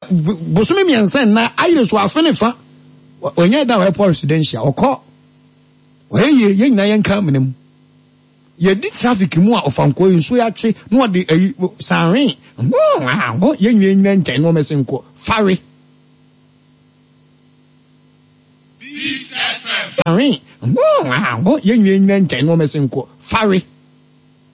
Bosumi miensa na ayire so afenefa. Onye da airport residential okọ. Oye ye nyina yenka menem. Ye di traffic mu a ofanko nso ya che no de sanwe. Ye nyina nkai no mesenko. Fare. Ye nyina nkai no mesenko. Fare.